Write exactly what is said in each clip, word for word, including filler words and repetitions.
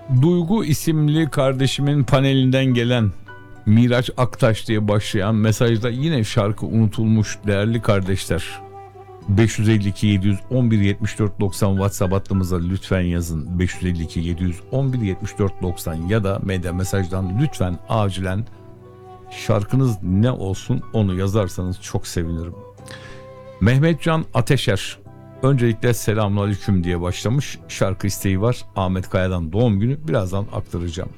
Duygu isimli kardeşimin panelinden gelen Miraç Aktaş diye başlayan mesajda yine şarkı unutulmuş değerli kardeşler. beş yüz elli iki yedi yüz on bir yetmiş dört doksan WhatsApp hattımıza lütfen yazın. beş yüz elli iki yedi yüz on bir yetmiş dört doksan ya da medya mesajdan lütfen acilen şarkınız ne olsun onu yazarsanız çok sevinirim. Mehmetcan Ateşer öncelikle selamünaleyküm diye başlamış. Şarkı isteği var. Ahmet Kaya'dan doğum günü. Birazdan aktaracağım.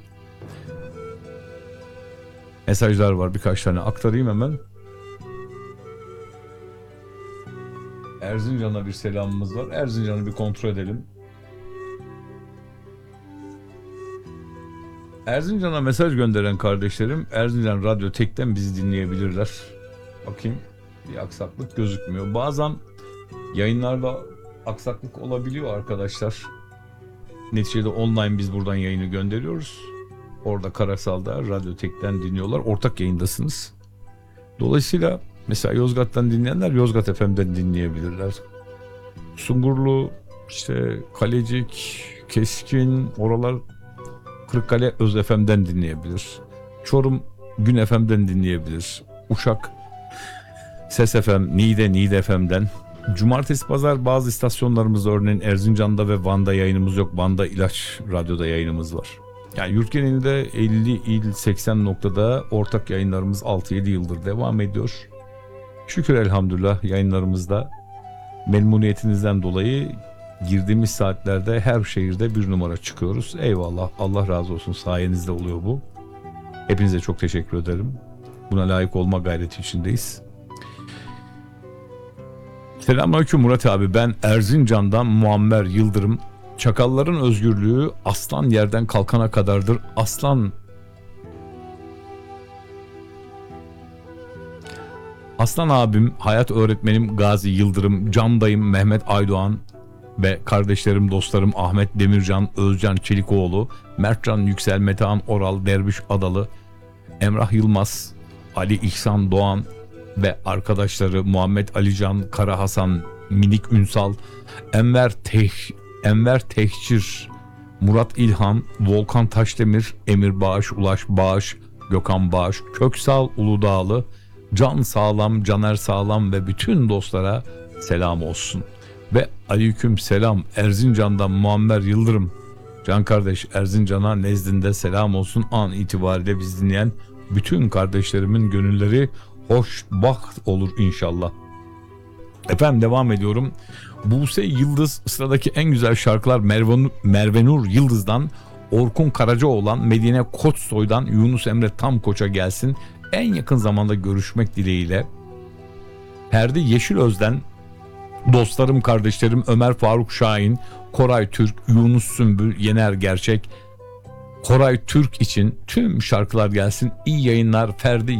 Mesajlar var. Birkaç tane aktarayım hemen. Erzincan'a bir selamımız var. Erzincan'ı bir kontrol edelim. Erzincan'a mesaj gönderen kardeşlerim Erzincan Radyo Tek'ten bizi dinleyebilirler. Bakayım. Bir aksaklık gözükmüyor. Bazen yayınlarda aksaklık olabiliyor arkadaşlar. Neticede online biz buradan yayını gönderiyoruz. Orada Karasal'da Radyo Tek'ten dinliyorlar. Ortak yayındasınız. Dolayısıyla mesela Yozgat'tan dinleyenler Yozgat F M'den dinleyebilirler. Sungurlu, işte Kalecik, Keskin, oralar Kırıkkale Öz F M'den dinleyebilir. Çorum Gün F M'den dinleyebilir. Uşak Ses F M, Niğde Niğde F M'den. Cumartesi pazar bazı istasyonlarımızda örneğin Erzincan'da ve Van'da yayınımız yok. Van'da İlaç Radyo'da yayınımız var. Yani yurt genelinde elli il seksen noktada ortak yayınlarımız altı yedi yıldır devam ediyor. Şükür elhamdülillah yayınlarımızda memnuniyetinizden dolayı girdiğimiz saatlerde her şehirde bir numara çıkıyoruz. Eyvallah, Allah razı olsun, sayenizde oluyor bu. Hepinize çok teşekkür ederim. Buna layık olma gayreti içindeyiz. Selamünaleyküm Murat abi, ben Erzincan'dan Muammer Yıldırım. Çakalların özgürlüğü aslan yerden kalkana kadardır. Aslan Aslan abim, hayat öğretmenim Gazi Yıldırım, Can dayım Mehmet Aydoğan ve kardeşlerim, dostlarım Ahmet Demircan, Özcan Çelikoğlu, Mertcan Yüksel, Metehan Oral, Derviş Adalı, Emrah Yılmaz, Ali İhsan Doğan ve arkadaşları Muhammed Alican, Kara Hasan, Minik Ünsal, Enver Teh, Enver Tehcir, Murat İlhan, Volkan Taşdemir, Emir Bağış, Ulaş Bağış, Gökhan Bağış, Köksal Uludağlı, Can Sağlam, Caner Sağlam ve bütün dostlara selam olsun. Ve aleyküm selam Erzincan'dan Muammer Yıldırım. Can kardeş, Erzincan'a nezdinde selam olsun. An itibariyle biz dinleyen bütün kardeşlerimin gönülleri hoş baht olur inşallah. Efendim devam ediyorum. Buse Yıldız, sıradaki en güzel şarkılar Merve, Merve Nur Yıldız'dan, Orkun Karacaoğlan, Medine Koçsoy'dan Yunus Emre Tamkoç'a gelsin. En yakın zamanda görüşmek dileğiyle. Ferdi Yeşilöz'den dostlarım, kardeşlerim Ömer Faruk Şahin, Koray Türk, Yunus Sümbül, Yener Gerçek, Koray Türk için tüm şarkılar gelsin. İyi yayınlar Ferdi